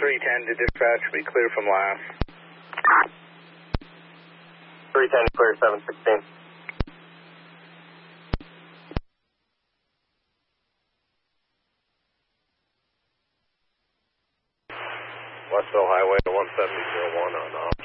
310 to dispatch, be clear from last. 310 clear 716. Westville Highway 1701 on off.